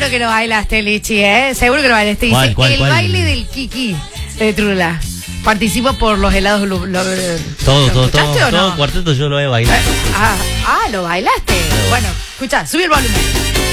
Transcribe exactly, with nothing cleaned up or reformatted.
Seguro que lo bailaste, Lichi, ¿eh? Seguro que lo bailaste. Dice, ¿Cuál, cuál, el cuál? baile del Kiki de Trula. Participo por los helados. Lo, lo, Todo, ¿lo todo, escuchaste todo, o no? todo cuarteto yo lo he bailado. Ah, ah, lo bailaste. Bueno, escucha, subí el volumen.